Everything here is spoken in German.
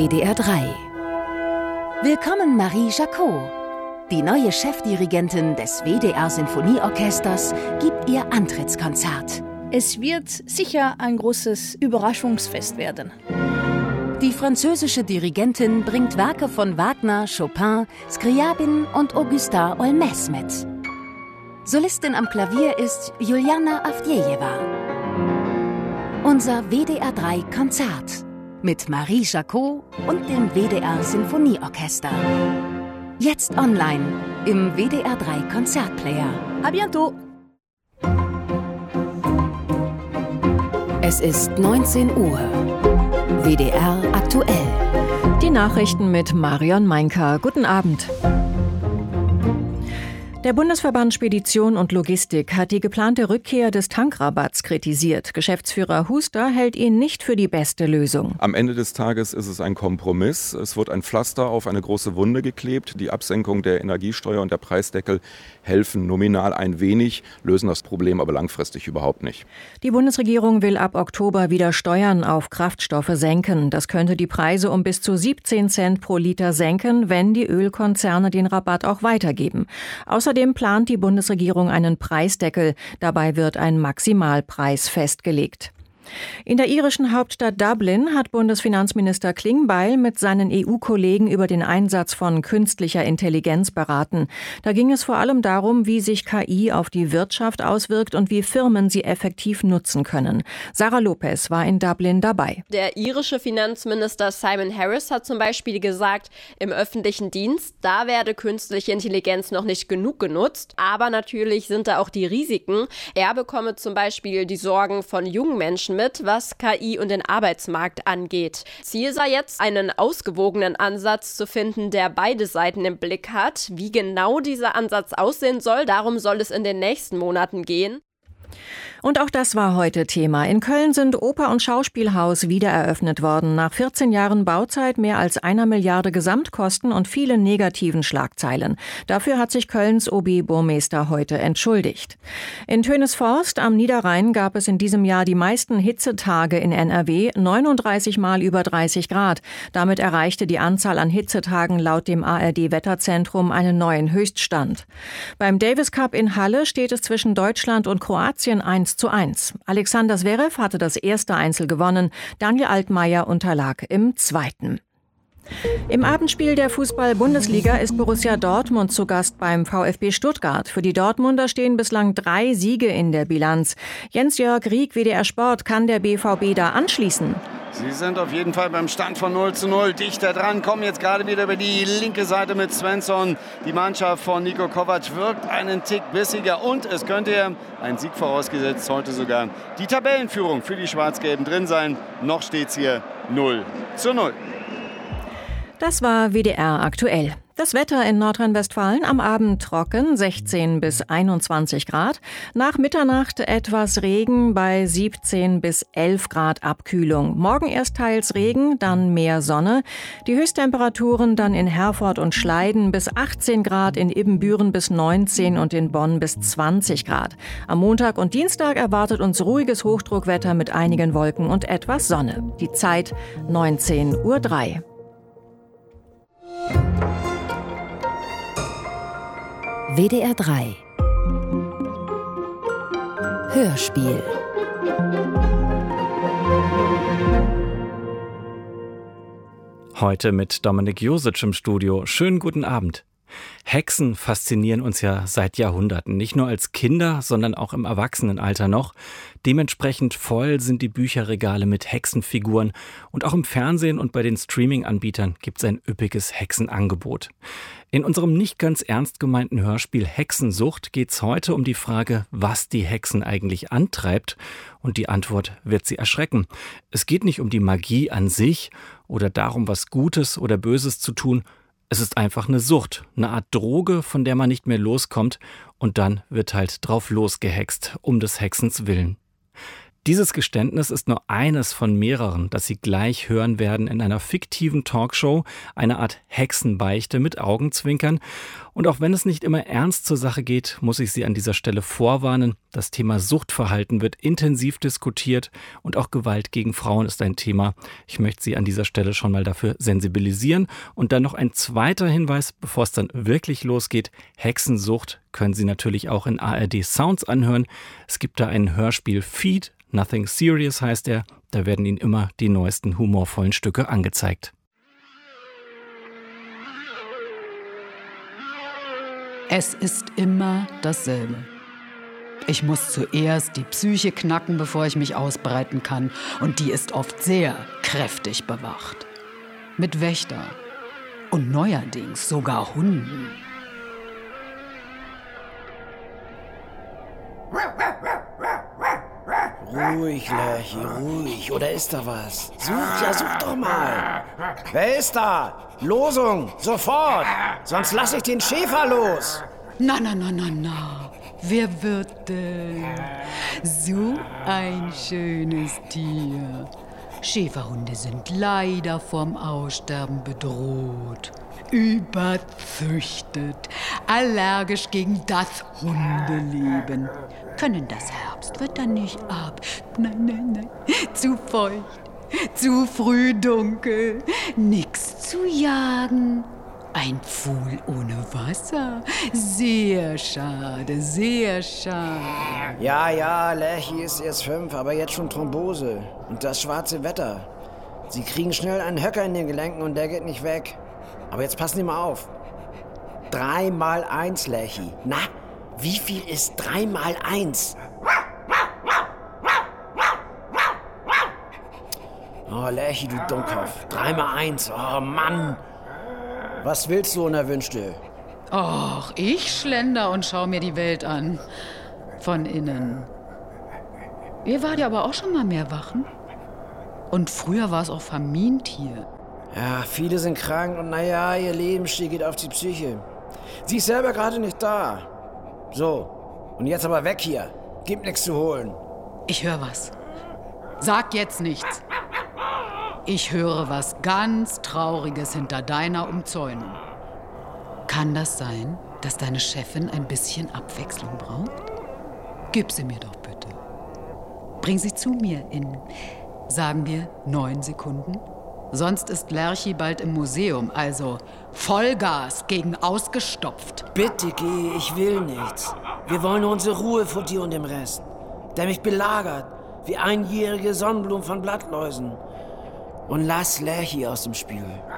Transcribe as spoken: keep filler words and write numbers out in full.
W D R drei. Willkommen Marie Jacot. Die neue Chefdirigentin des W D R-Sinfonieorchesters gibt ihr Antrittskonzert. Es wird sicher ein großes Überraschungsfest werden. Die französische Dirigentin bringt Werke von Wagner, Chopin, Scriabin und Augustin Olmès mit. Solistin am Klavier ist Juliana Avdjejewa. Unser W D R drei Konzert mit Marie Jacot und dem W D R-Sinfonieorchester. Jetzt online im W D R drei Konzertplayer. A bientôt! Es ist neunzehn Uhr. W D R aktuell. Die Nachrichten mit Marion Meinker. Guten Abend. Der Bundesverband Spedition und Logistik hat die geplante Rückkehr des Tankrabatts kritisiert. Geschäftsführer Huster hält ihn nicht für die beste Lösung. Am Ende des Tages ist es ein Kompromiss. Es wird ein Pflaster auf eine große Wunde geklebt. Die Absenkung der Energiesteuer und der Preisdeckel helfen nominal ein wenig, lösen das Problem aber langfristig überhaupt nicht. Die Bundesregierung will ab Oktober wieder Steuern auf Kraftstoffe senken. Das könnte die Preise um bis zu siebzehn Cent pro Liter senken, wenn die Ölkonzerne den Rabatt auch weitergeben. Außerdem plant die Bundesregierung einen Preisdeckel. Dabei wird ein Maximalpreis festgelegt. In der irischen Hauptstadt Dublin hat Bundesfinanzminister Klingbeil mit seinen E U-Kollegen über den Einsatz von künstlicher Intelligenz beraten. Da ging es vor allem darum, wie sich K I auf die Wirtschaft auswirkt und wie Firmen sie effektiv nutzen können. Sarah Lopez war in Dublin dabei. Der irische Finanzminister Simon Harris hat zum Beispiel gesagt, im öffentlichen Dienst, da werde künstliche Intelligenz noch nicht genug genutzt. Aber natürlich sind da auch die Risiken. Er bekomme zum Beispiel die Sorgen von jungen Menschen mit, was K I und den Arbeitsmarkt angeht. Ziel sei jetzt, einen ausgewogenen Ansatz zu finden, der beide Seiten im Blick hat. Wie genau dieser Ansatz aussehen soll, darum soll es in den nächsten Monaten gehen. Und auch das war heute Thema. In Köln sind Oper- und Schauspielhaus wieder eröffnet worden. Nach vierzehn Jahren Bauzeit, mehr als einer Milliarde Gesamtkosten und vielen negativen Schlagzeilen. Dafür hat sich Kölns O B-Burmeister heute entschuldigt. In Tönesforst am Niederrhein gab es in diesem Jahr die meisten Hitzetage in N R W, neununddreißig Mal über dreißig Grad. Damit erreichte die Anzahl an Hitzetagen laut dem A R D-Wetterzentrum einen neuen Höchststand. Beim Davis Cup in Halle steht es zwischen Deutschland und Kroatien eins zu eins. Alexander Zverev hatte das erste Einzel gewonnen, Daniel Altmaier unterlag im zweiten. Im Abendspiel der Fußball-Bundesliga ist Borussia Dortmund zu Gast beim VfB Stuttgart. Für die Dortmunder stehen bislang drei Siege in der Bilanz. Jens-Jörg Rieck, W D R Sport, kann der B V B da anschließen? Sie sind auf jeden Fall beim Stand von null zu null dichter dran, kommen jetzt gerade wieder über die linke Seite mit Svensson. Die Mannschaft von Niko Kovac wirkt einen Tick bissiger und es könnte ja, ein Sieg vorausgesetzt, heute sogar die Tabellenführung für die Schwarz-Gelben drin sein. Noch steht's hier null zu null. Das war W D R aktuell. Das Wetter in Nordrhein-Westfalen am Abend trocken, sechzehn bis einundzwanzig Grad. Nach Mitternacht etwas Regen bei siebzehn bis elf Grad Abkühlung. Morgen erst teils Regen, dann mehr Sonne. Die Höchsttemperaturen dann in Herford und Schleiden bis achtzehn Grad, in Ibbenbüren bis neunzehn und in Bonn bis zwanzig Grad. Am Montag und Dienstag erwartet uns ruhiges Hochdruckwetter mit einigen Wolken und etwas Sonne. Die Zeit neunzehn Uhr drei. W D R drei Hörspiel. Heute mit Dominik Josic im Studio. Schönen guten Abend. Hexen faszinieren uns ja seit Jahrhunderten, nicht nur als Kinder, sondern auch im Erwachsenenalter noch. Dementsprechend voll sind die Bücherregale mit Hexenfiguren und auch im Fernsehen und bei den Streaming-Anbietern gibt es ein üppiges Hexenangebot. In unserem nicht ganz ernst gemeinten Hörspiel Hexensucht geht es heute um die Frage, was die Hexen eigentlich antreibt, und die Antwort wird Sie erschrecken. Es geht nicht um die Magie an sich oder darum, was Gutes oder Böses zu tun. Es ist einfach eine Sucht, eine Art Droge, von der man nicht mehr loskommt und dann wird halt drauf losgehext, um des Hexens willen. Dieses Geständnis ist nur eines von mehreren, das Sie gleich hören werden in einer fiktiven Talkshow, eine Art Hexenbeichte mit Augenzwinkern. Und auch wenn es nicht immer ernst zur Sache geht, muss ich Sie an dieser Stelle vorwarnen. Das Thema Suchtverhalten wird intensiv diskutiert und auch Gewalt gegen Frauen ist ein Thema. Ich möchte Sie an dieser Stelle schon mal dafür sensibilisieren. Und dann noch ein zweiter Hinweis, bevor es dann wirklich losgeht. Hexensucht können Sie natürlich auch in A R D Sounds anhören. Es gibt da einen Hörspiel-Feed. Nothing Serious heißt er, da werden Ihnen immer die neuesten humorvollen Stücke angezeigt. Es ist immer dasselbe. Ich muss zuerst die Psyche knacken, bevor ich mich ausbreiten kann. Und die ist oft sehr kräftig bewacht. Mit Wächter. Und neuerdings sogar Hunden. Ruhig, Lerchi, ruhig. Oder ist da was? Such, ja, such doch mal. Wer ist da? Losung, sofort. Sonst lass ich den Schäfer los. Na, na, na, na, na. Wer wird denn? So ein schönes Tier. Schäferhunde sind leider vom Aussterben bedroht. Überzüchtet, allergisch gegen das Hundeleben. Können das Herbstwetter nicht ab. Nein, nein, nein. Zu feucht, zu früh dunkel, nix zu jagen. Ein Pfuhl ohne Wasser. Sehr schade, sehr schade. Ja, ja, Lerchi ist erst fünf, aber jetzt schon Thrombose. Und das schwarze Wetter. Sie kriegen schnell einen Höcker in den Gelenken und der geht nicht weg. Aber jetzt passen Sie mal auf. Drei mal eins, Lerchi. Na, wie viel ist drei mal eins? Oh, Lerchi, du Dummkopf. Drei mal eins. Oh, Mann. Was willst du, Unerwünschte? Och, ich schlender und schau mir die Welt an. Von innen. Ihr wart ja aber auch schon mal mehr Wachen. Und früher war es auch Familientier. Ja, viele sind krank und naja, ihr Lebensstil geht auf die Psyche. Sie ist selber gerade nicht da. So, und jetzt aber weg hier. Gibt nichts zu holen. Ich höre was. Sag jetzt nichts. Ich höre was ganz Trauriges hinter deiner Umzäunung. Kann das sein, dass deine Chefin ein bisschen Abwechslung braucht? Gib sie mir doch bitte. Bring sie zu mir in, sagen wir, neun Sekunden. Sonst ist Lerchi bald im Museum, also Vollgas gegen ausgestopft. Bitte geh, ich will nichts. Wir wollen nur unsere Ruhe vor dir und dem Rest. Der mich belagert, wie einjährige Sonnenblumen von Blattläusen. Und lass Lerchi aus dem Spiel.